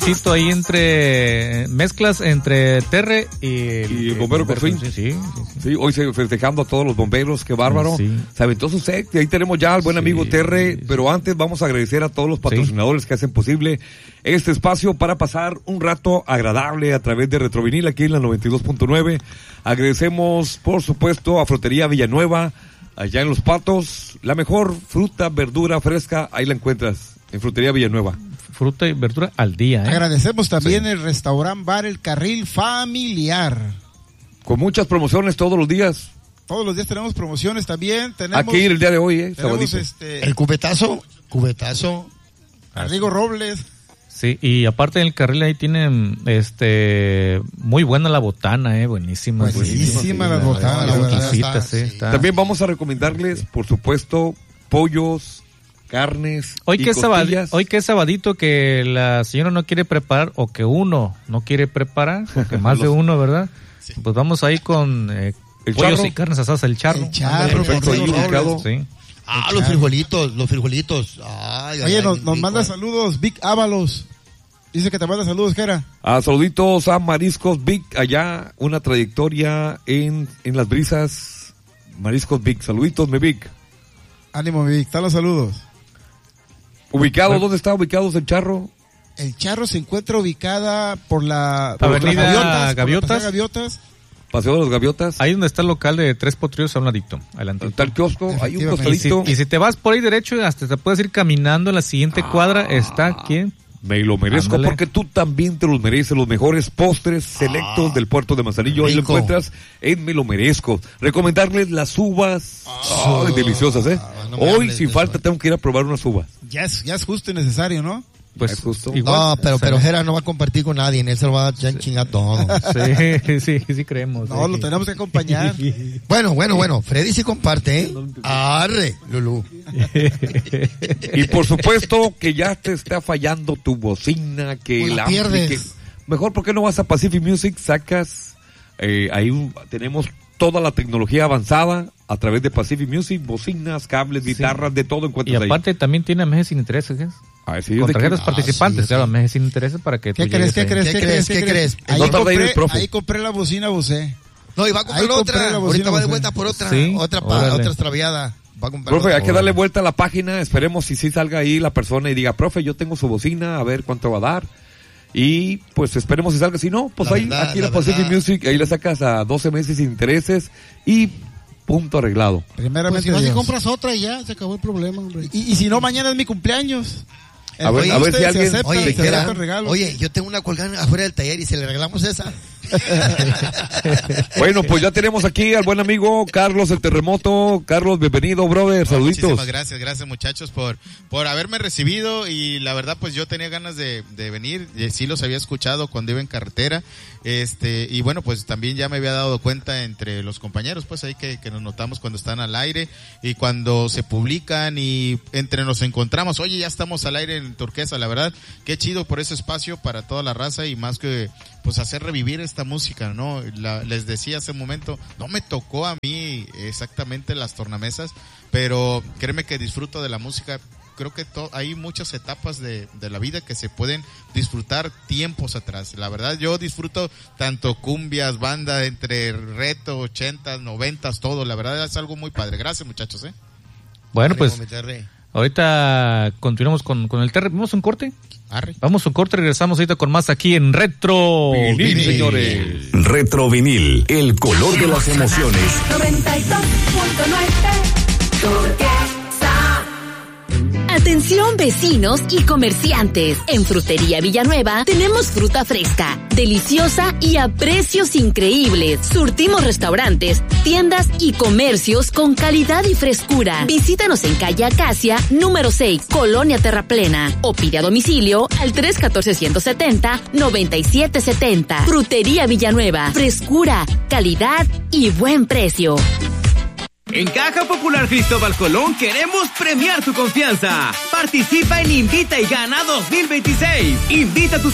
ahí entre mezclas entre Terre y el bombero Cosín. Sí, hoy se festejando a todos los bomberos, qué bárbaro. Sí. Se aventó su set, y ahí tenemos ya al buen amigo Terre, pero antes vamos a agradecer a todos los patrocinadores que hacen posible este espacio para pasar un rato agradable a través de Retrovinil aquí en la 92.9. Agradecemos, por supuesto, a Frutería Villanueva, allá en Los Patos, la mejor fruta, verdura fresca, ahí la encuentras, en Frutería Villanueva. Fruta y verdura al día. Agradecemos también el restaurant bar El Carril Familiar. Con muchas promociones todos los días. Todos los días tenemos promociones también. Tenemos, aquí el día de hoy, tenemos el cubetazo. Arrigo Robles. Sí, y aparte del carril ahí tienen muy buena la botana, buenísima. Buenísima la botana. También vamos a recomendarles, por supuesto, pollos, carnes hoy que es sabadito que la señora no quiere preparar o que uno no quiere preparar, porque más de uno, ¿verdad? Sí. Pues vamos ahí con pollos charro y carnes asadas, el charro. El charro, perfecto, ahí ubicado. Sí. Los frijolitos. Oye, nos manda saludos Vic Ábalos. Dice que te manda saludos, ¿qué era? Saluditos a Mariscos Vic, allá una trayectoria en las brisas. Mariscos Vic, saluditos, mi Vic. Ánimo, mi Vic, están los saludos. ¿Ubicado? ¿Dónde está ubicado el charro? El charro se encuentra ubicada por la Avenida Gaviotas. Paseo de los Gaviotas. Ahí donde está el local de Tres Potrillos a un ladito, adelante. Está el kiosco, hay un costadito. Y si te vas por ahí derecho, hasta te puedes ir caminando en la siguiente cuadra, está aquí. Me lo merezco. Ándale. Porque tú también te los mereces, los mejores postres selectos del puerto de Manzanillo. Ahí lo encuentras en Me lo merezco. Recomendarles las uvas deliciosas, hoy sin falta tengo que ir a probar unas uvas. Ya es justo y necesario, ¿no? Pues es justo. Igual, no, pero Jera no va a compartir con nadie, él se lo va a chingar todo. Sí creemos. No, lo tenemos que acompañar. Bueno, Freddy sí comparte, Arre, Lulú. Y por supuesto que ya te está fallando tu bocina, que la pierdes. Mejor, ¿por qué no vas a Pacific Music? Sacas, tenemos toda la tecnología avanzada a través de Pacific Music, bocinas, cables, guitarras, de todo encuentras ahí. Y aparte también tiene meses sin intereses, con tarjetas participantes, claro, meses sin intereses para que ¿Qué crees? Ahí compré la bocina Bose. No, y va a comprar otra. Ahorita va de vuelta por otra extraviada. Profe, hay que darle vuelta a la página, esperemos si salga ahí la persona y diga, profe, yo tengo su bocina, a ver cuánto va a dar. Y pues esperemos si salga, si no, pues aquí en Pacific Music, ahí la sacas a 12 meses sin intereses y punto arreglado. Primeramente, pues si vas y compras otra y ya se acabó el problema, hombre. Y si no, mañana es mi cumpleaños. A ver si alguien oye, yo tengo una colgada afuera del taller y si le regalamos esa. Bueno, pues ya tenemos aquí al buen amigo Carlos el Terremoto. Carlos, bienvenido, brother, saluditos. Muchísimas gracias muchachos por haberme recibido, y la verdad pues yo tenía ganas de venir, sí los había escuchado cuando iba en carretera, y bueno, pues también ya me había dado cuenta entre los compañeros pues ahí que nos notamos cuando están al aire y cuando se publican y entre nos encontramos, oye, ya estamos al aire en Turquesa, la verdad, qué chido por ese espacio para toda la raza y más que pues hacer revivir esta música, ¿no? Les decía hace un momento, no me tocó a mí exactamente las tornamesas, pero créeme que disfruto de la música. Creo que hay muchas etapas de la vida que se pueden disfrutar tiempos atrás. La verdad, yo disfruto tanto cumbias, banda, entre reto, 80s, 90s, todo. La verdad es algo muy padre. Gracias, muchachos, Bueno, pues ahorita continuamos con el Terre. ¿Vamos a un corte? Vamos a un corte, regresamos ahorita con más aquí en Retro Vinil, señores. Retro Vinil, el color de las emociones. 92.9 Atención vecinos y comerciantes. En Frutería Villanueva tenemos fruta fresca, deliciosa y a precios increíbles. Surtimos restaurantes, tiendas y comercios con calidad y frescura. Visítanos en calle Acacia, número 6, Colonia Terraplena, o pide a domicilio al 314-170-9770. Frutería Villanueva, frescura, calidad y buen precio. En Caja Popular Cristóbal Colón queremos premiar tu confianza. Participa en Invita y Gana 2026. Invita a tus